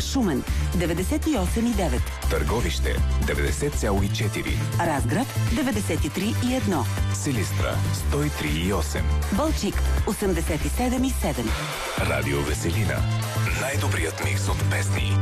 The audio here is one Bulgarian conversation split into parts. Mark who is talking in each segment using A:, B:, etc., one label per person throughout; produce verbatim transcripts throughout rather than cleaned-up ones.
A: Шумен деветдесет и осем и девет,
B: Търговище деветдесет цяло и четири,
A: Разград деветдесет и три и едно,
B: Силистра сто и три и осем,
A: Балчик осемдесет и седем и седем.
B: Радио Веселина. Най-добрият микс от песни.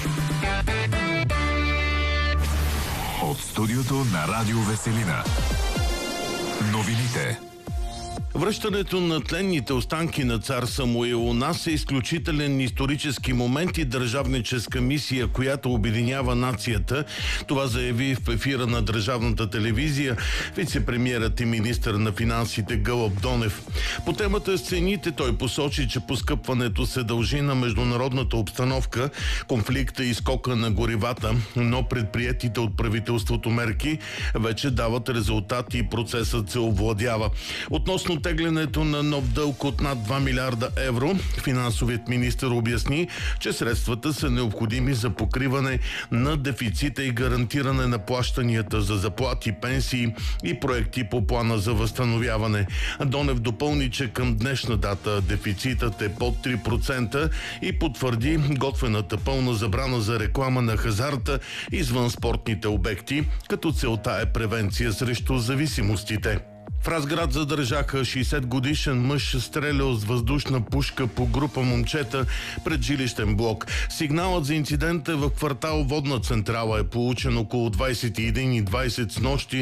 B: От студиото на Радио Веселина. Новините.
C: Връщането на тленните останки на цар Самуил у нас е изключителен исторически момент и държавническа мисия, която обединява нацията. Това заяви в ефира на държавната телевизия вице-премиерът и министър на финансите Гълъб Донев. По темата с цените той посочи, че поскъпването се дължи на международната обстановка, конфликта и скока на горивата, но предприетите от правителството мерки вече дават резултати и процесът се овладява. Относно теглянето на нов дълг от над два милиарда евро, финансовият министър обясни, че средствата са необходими за покриване на дефицита и гарантиране на плащанията за заплати, пенсии и проекти по плана за възстановяване. Донев допълни, че към днешна дата дефицитът е под три процента и потвърди готвената пълна забрана за реклама на хазарта извън спортните обекти, като целта е превенция срещу зависимостите. В Разград задържаха шейсет годишен мъж, стрелял с въздушна пушка по група момчета пред жилищен блок. Сигналът за инцидента в квартал Водна централа е получен около двадесет и една и двадесет с нощи